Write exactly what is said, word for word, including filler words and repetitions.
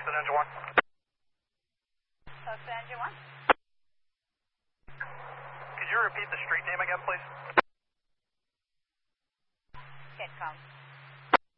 Posted engine one. Posted engine one. Could you repeat the street name again, please? Kidcomb.